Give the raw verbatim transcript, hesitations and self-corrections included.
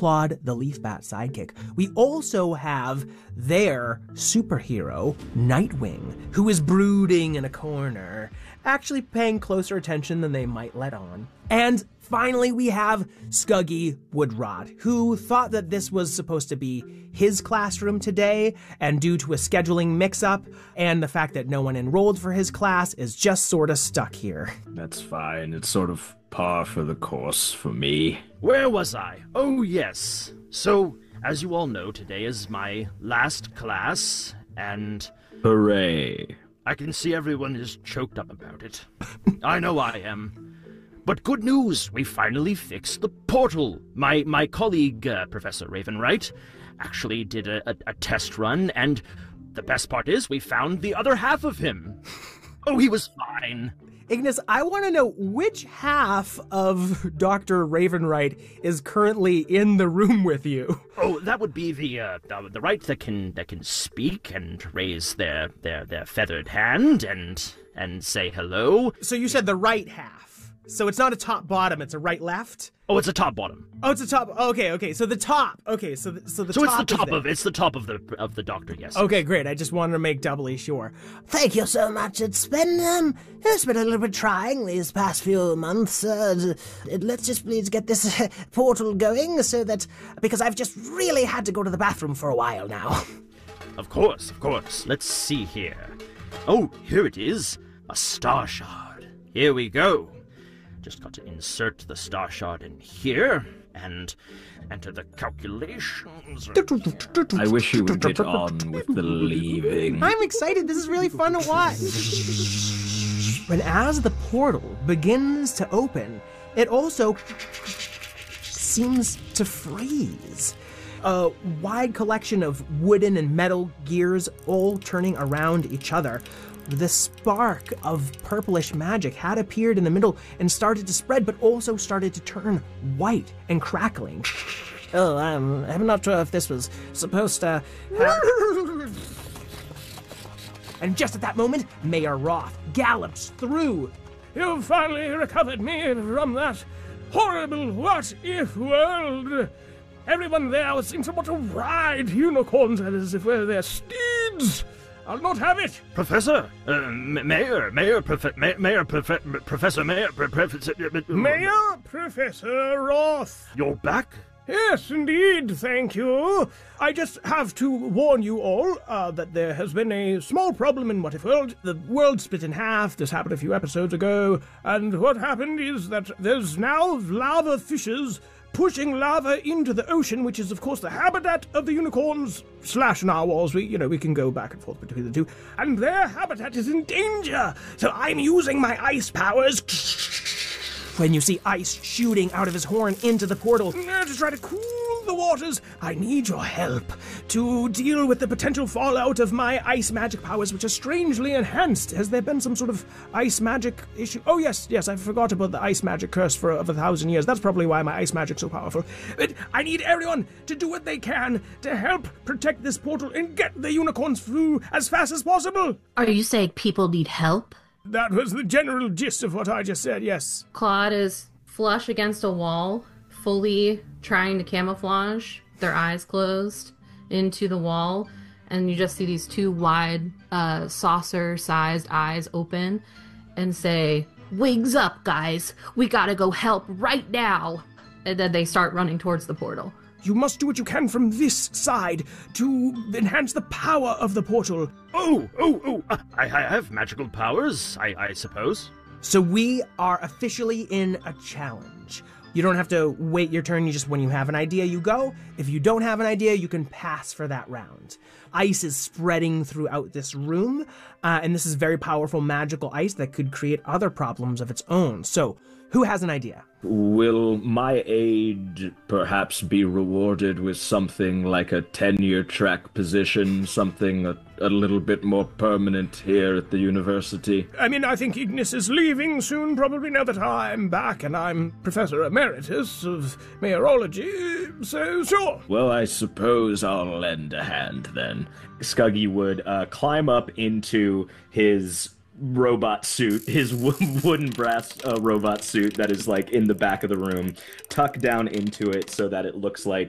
Claude the Leaf Bat sidekick. We also have their superhero, Nightwing, who is brooding in a corner, actually paying closer attention than they might let on. And finally, we have Scuggy Woodrot, who thought that this was supposed to be his classroom today, and due to a scheduling mix-up and the fact that no one enrolled for his class, is just sort of stuck here. That's fine. It's sort of par for the course for me. Where was I? Oh, yes. So, as you all know, today is my last class, and... Hooray. I can see everyone is choked up about it. I know I am. But good news, we finally fixed the portal. My my colleague, uh, Professor Ravenwright, actually did a, a, a test run, and the best part is we found the other half of him. Oh, he was fine. Ignis, I want to know which half of Doctor Ravenwright is currently in the room with you. Oh, that would be the uh, the, the right that can that can speak and raise their their, their feathered hand and and say hello. So you said the right half. So it's not a top bottom, it's a right left? Oh, it's a top bottom. Oh, it's a top. Okay, okay. So the top. Okay, so the, so the so top. So it's the top is of it's the top of the of the doctor. Yes. Okay, great. I just wanted to make doubly sure. Thank you so much. It's been um, it's been a little bit trying these past few months. Uh, let's just please get this uh, portal going, so that because I've just really had to go to the bathroom for a while now. Of course, of course. Let's see here. Oh, here it is, a star shard. Here we go. Just got to insert the star shard in here and enter the calculations. I wish you would get on with the leaving. I'm excited. This is really fun to watch. And as the portal begins to open, it also seems to freeze. A wide collection of wooden and metal gears all turning around each other. The spark of purplish magic had appeared in the middle and started to spread, but also started to turn white and crackling. Oh, um, I'm not sure if this was supposed to happen. And just at that moment, Mayor Roth gallops through. You've finally recovered me from that horrible what-if world. Everyone there seems to want to ride unicorns as if we're their steeds. I'll not have it. Professor, uh, Mayor, Mayor, Prof- Mayor, Mayor Prof- Professor, Mayor, Pro- Professor, Mayor Professor Roth. You're back? Yes, indeed, thank you. I just have to warn you all uh, that there has been a small problem in What If World. The world split in half. This happened a few episodes ago. And what happened is that there's now lava fishes pushing lava into the ocean, which is, of course, the habitat of the unicorns slash narwhals. We, you know, we can go back and forth between the two. And their habitat is in danger. So I'm using my ice powers. When you see ice shooting out of his horn into the portal to try to cool the waters, I need your help to deal with the potential fallout of my ice magic powers, which are strangely enhanced. Has there been some sort of ice magic issue? Oh, yes, yes, I forgot about the ice magic curse for of a thousand years. That's probably why my ice magic's so powerful. But I need everyone to do what they can to help protect this portal and get the unicorns through as fast as possible. Are you saying people need help? That was the general gist of what I just said, yes. Claude is flush against a wall, fully trying to camouflage, their eyes closed, into the wall, and you just see these two wide, uh, saucer-sized eyes open and say, "Wings up, guys! We gotta go help right now!" And then they start running towards the portal. You must do what you can from this side to enhance the power of the portal. Oh, oh, oh, uh, I, I have magical powers, I, I suppose. So we are officially in a challenge. You don't have to wait your turn, you just, when you have an idea, you go. If you don't have an idea, you can pass for that round. Ice is spreading throughout this room, uh, and this is very powerful magical ice that could create other problems of its own. So, who has an idea? Will my aid perhaps be rewarded with something like a tenure track position, something a, a little bit more permanent here at the university? I mean, I think Ignis is leaving soon, probably now that I'm back and I'm Professor Emeritus of Meteorology, so sure. Well, I suppose I'll lend a hand then. Scuggy would uh, climb up into his robot suit, his wooden brass uh, robot suit that is like in the back of the room, tuck down into it so that it looks like